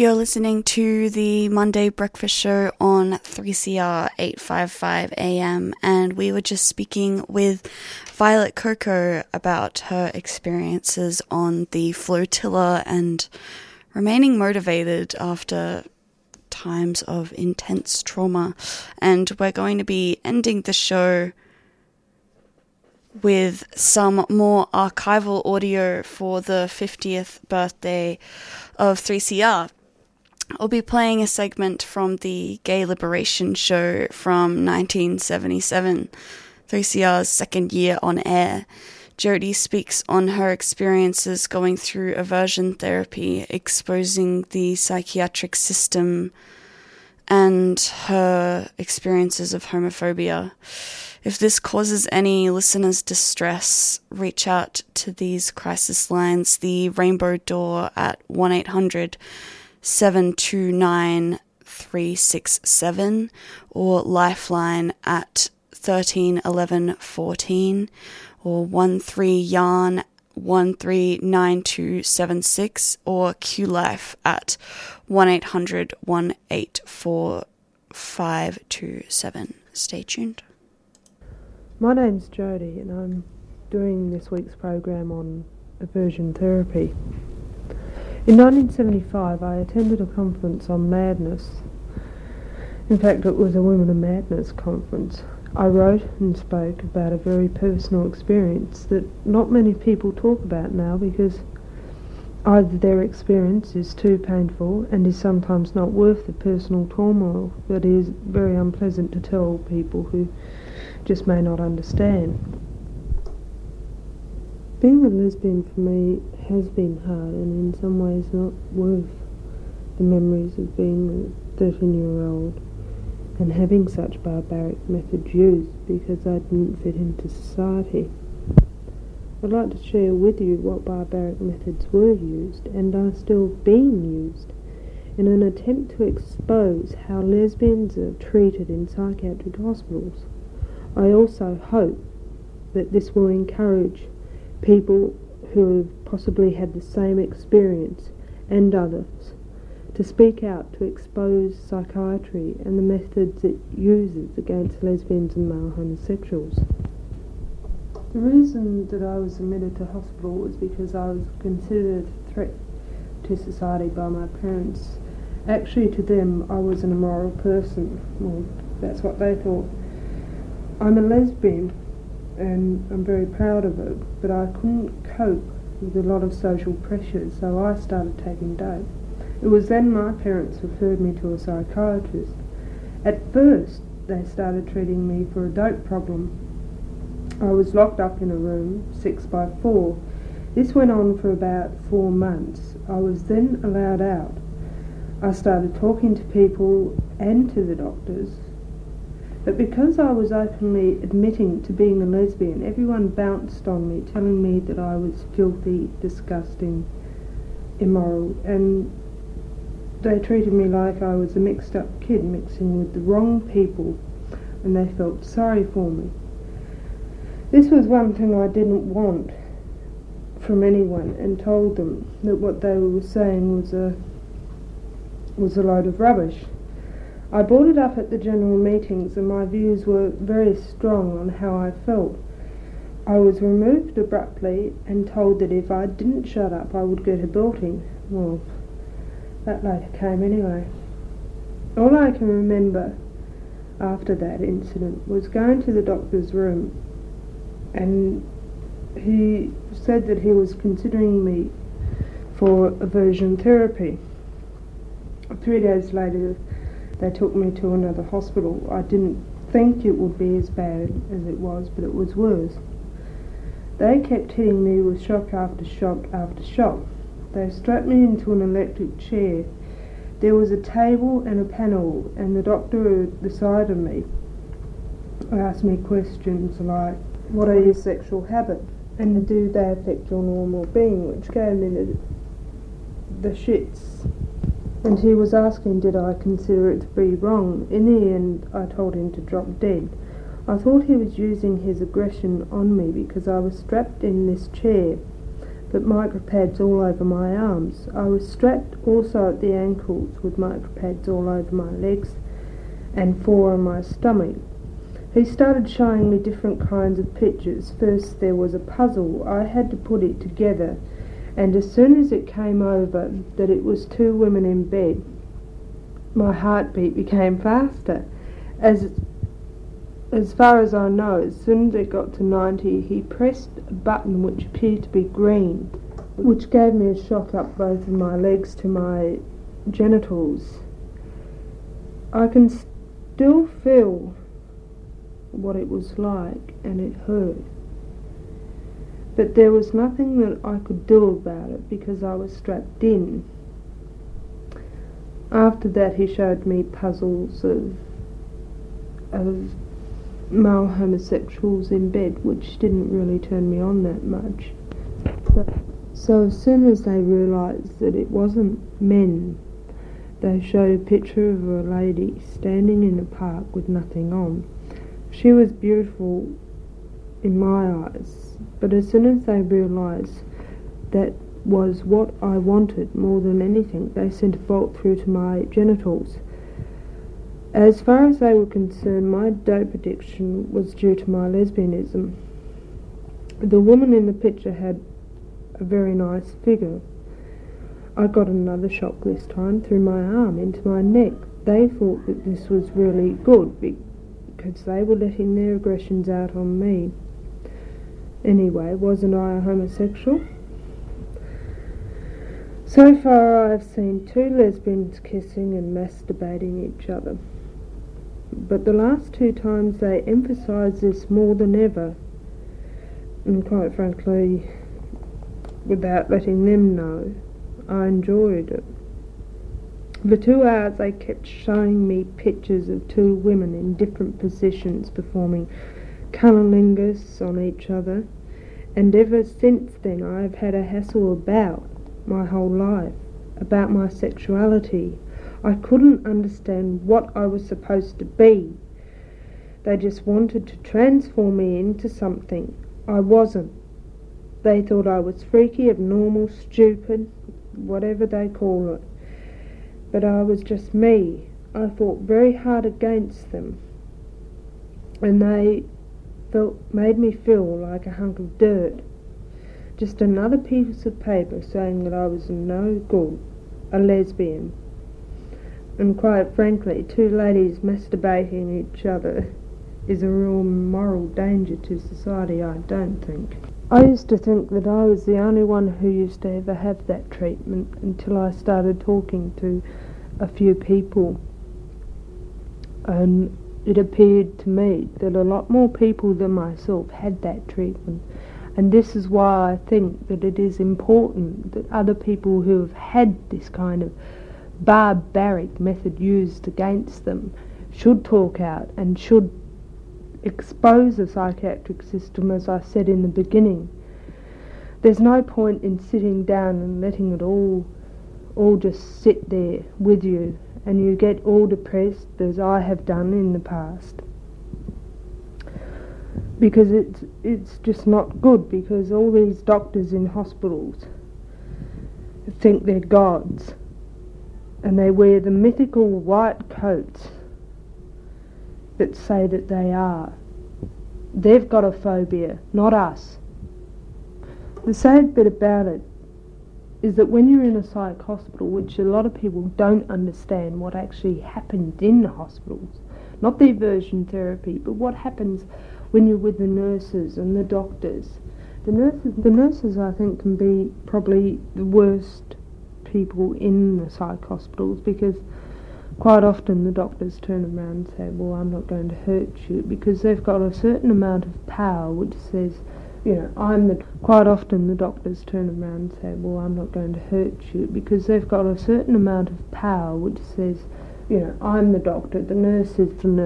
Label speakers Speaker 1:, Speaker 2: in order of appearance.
Speaker 1: You're listening to the Monday Breakfast Show on 3CR 855 AM, and we were just speaking with Violet Coco about her experiences on the flotilla and remaining motivated after times of intense trauma. And we're going to be ending the show with some more archival audio for the 50th birthday of 3CR. I'll be playing a segment from the Gay Liberation Show from 1977, 3CR's second year on air. Jodie speaks on her experiences going through aversion therapy, exposing the psychiatric system, and her experiences of homophobia. If this causes any listeners' distress, reach out to these crisis lines, the Rainbow Door at 1-800-729-367 or Lifeline at 13 11 14 or 13-YARN 139276 or QLife at 1-800-184-527. Stay tuned.
Speaker 2: My name's Jodie and I'm doing this week's program on aversion therapy. In 1975 I attended a conference on madness. In fact, it was a Women of Madness conference. I wrote and spoke about a very personal experience that not many people talk about now because either their experience is too painful and is sometimes not worth the personal turmoil that is very unpleasant to tell people who just may not understand. Being a lesbian for me has been hard and in some ways not worth the memories of being a 13-year-old and having such barbaric methods used because I didn't fit into society. I'd like to share with you what barbaric methods were used and are still being used in an attempt to expose how lesbians are treated in psychiatric hospitals. I also hope that this will encourage people who have possibly had the same experience and others to speak out to expose psychiatry and the methods it uses against lesbians and male homosexuals. The reason that I was admitted to hospital was because I was considered a threat to society by my parents. Actually, to them, I was an immoral person. Well, that's what they thought. I'm a lesbian and I'm very proud of it, but I couldn't cope with a lot of social pressures, so I started taking dope. It was then my parents referred me to a psychiatrist. At first, they started treating me for a dope problem. I was locked up in a room, 6x4. This went on for about 4 months. I was then allowed out. I started talking to people and to the doctors. But because I was openly admitting to being a lesbian, everyone bounced on me, telling me that I was filthy, disgusting, immoral, and they treated me like I was a mixed-up kid mixing with the wrong people, and they felt sorry for me. This was one thing I didn't want from anyone, and told them that what they were saying was a load of rubbish. I brought it up at the general meetings and my views were very strong on how I felt. I was removed abruptly and told that if I didn't shut up I would get a belting. Well, that later came anyway. All I can remember after that incident was going to the doctor's room and he said that he was considering me for aversion therapy. 3 days later they took me to another hospital. I didn't think it would be as bad as it was, but it was worse. They kept hitting me with shock after shock after shock. They strapped me into an electric chair. There was a table and a panel, and the doctor at the side of me asked me questions like, what are your sexual habits? And do they affect your normal being? Which gave me the shits. And he was asking did I consider it to be wrong. In the end I told him to drop dead. I thought he was using his aggression on me because I was strapped in this chair but micropads all over my arms. I was strapped also at the ankles with micropads all over my legs and 4 on my stomach. He started showing me different kinds of pictures. First there was a puzzle. I had to put it together, and as soon as it came over that it was 2 women in bed, my heartbeat became faster. As far as I know, as soon as it got to 90, he pressed a button which appeared to be green, which gave me a shock up both of my legs to my genitals. I can still feel what it was like, and it hurt. But there was nothing that I could do about it because I was strapped in. After that he showed me puzzles of male homosexuals in bed, which didn't really turn me on that much. So as soon as they realised that it wasn't men, they showed a picture of a lady standing in a park with nothing on. She was beautiful in my eyes, but as soon as they realised that was what I wanted more than anything, they sent a bolt through to my genitals. As far as they were concerned, my dope addiction was due to my lesbianism. The woman in the picture had a very nice figure. I got another shock this time through my arm into my neck. They thought that this was really good because they were letting their aggressions out on me. Anyway, wasn't I a homosexual? So far I've seen 2 lesbians kissing and masturbating each other. But the last 2 times they emphasised this more than ever, and quite frankly, without letting them know, I enjoyed it. For 2 hours they kept showing me pictures of 2 women in different positions performing cunnilingus on each other, and ever since then I have had a hassle about my whole life, about my sexuality. I couldn't understand what I was supposed to be. They just wanted to transform me into something I wasn't. They thought I was freaky, abnormal, stupid, whatever they call it. But I was just me. I fought very hard against them, and they made me feel like a hunk of dirt. Just another piece of paper saying that I was no good, a lesbian. And quite frankly, 2 ladies masturbating each other is a real moral danger to society, I don't think. I used to think that I was the only one who used to ever have that treatment until I started talking to a few people. And it appeared to me that a lot more people than myself had that treatment. And this is why I think that it is important that other people who have had this kind of barbaric method used against them should talk out and should expose the psychiatric system, as I said in the beginning. There's no point in sitting down and letting it all just sit there with you and you get all depressed, as I have done in the past. Because it's just not good, because all these doctors in hospitals think they're gods, and they wear the mythical white coats that say that they are. They've got a phobia, not us. The sad bit about it is that when you're in a psych hospital, which a lot of people don't understand what actually happens in the hospitals, not the aversion therapy, but what happens when you're with the nurses and the doctors. The nurses I think can be probably the worst people in the psych hospitals, because quite often the doctors turn around and say, well, I'm not going to hurt you, because they've got a certain amount of power which says, quite often the doctors turn around and say, well, I'm not going to hurt you, because they've got a certain amount of power which says, I'm the doctor, the nurse is the nurse.